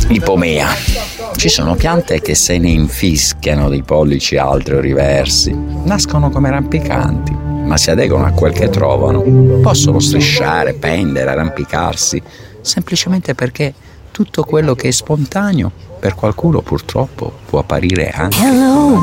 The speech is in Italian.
Ipomea. Ci sono piante che se ne infischiano di pollici altri o riversi, nascono come rampicanti, ma si adeguano a quel che trovano. Possono strisciare, pendere, arrampicarsi, semplicemente perché tutto quello che è spontaneo per qualcuno purtroppo può apparire anche